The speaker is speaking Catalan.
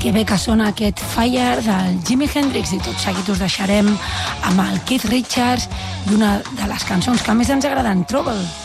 Que bé que sona aquest Fire del Jimi Hendrix, i tot seguit us deixarem amb el Keith Richards i una de les cançons que més ens agraden, Trouble.